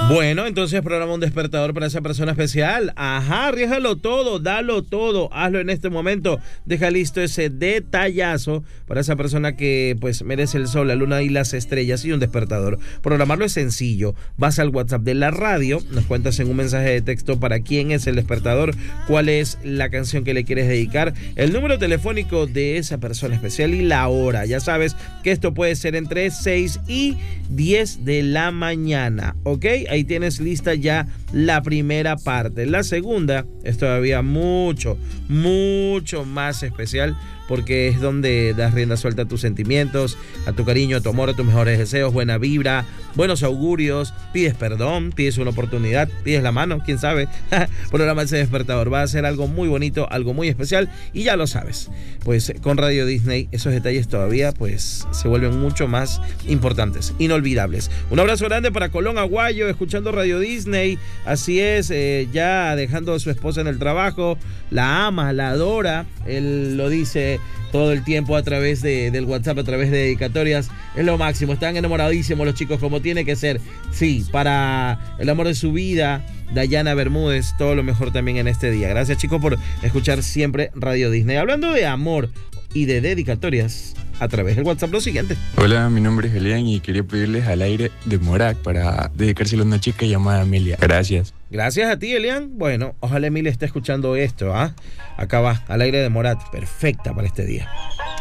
Bueno, entonces programa un despertador para esa persona especial. Ajá, arriésgalo todo, dalo todo, hazlo en este momento. Deja listo ese detallazo para esa persona que pues merece el sol, la luna y las estrellas y un despertador. Programarlo es sencillo. Vas al WhatsApp de la radio, nos cuentas en un mensaje de texto para quién es el despertador, cuál es la canción que le quieres dedicar, el número telefónico de esa persona especial y la hora. Ya sabes que esto puede ser entre 6 y 10 de la mañana, ¿ok? Ahí tienes lista ya la primera parte. La segunda es todavía mucho más especial porque es donde das rienda suelta a tus sentimientos, a tu cariño, a tu amor, a tus mejores deseos, buena vibra, buenos augurios, pides perdón, pides una oportunidad, pides la mano, quién sabe. Programa ese despertador, va a ser algo muy bonito, algo muy especial y ya lo sabes. Pues con Radio Disney esos detalles todavía pues se vuelven mucho más importantes, inolvidables. Un abrazo grande para Colón Aguayo, escuchando Radio Disney. Así es, ya dejando a su esposa en el trabajo, la ama, la adora, él lo dice todo el tiempo a través del WhatsApp, a través de dedicatorias. Es lo máximo, están enamoradísimos los chicos como tiene que ser. Sí, para el amor de su vida, Dayana Bermúdez, todo lo mejor también en este día. Gracias chicos por escuchar siempre Radio Disney. Hablando de amor y de dedicatorias, a través del WhatsApp lo siguiente. Hola, mi nombre es Elian y quería pedirles al aire de Morac para dedicárselo a una chica llamada Amelia. Gracias. Gracias a ti, Elian. Bueno, ojalá Emilia esté escuchando esto, ¿ah? Acá va, al aire de Morat, perfecta para este día.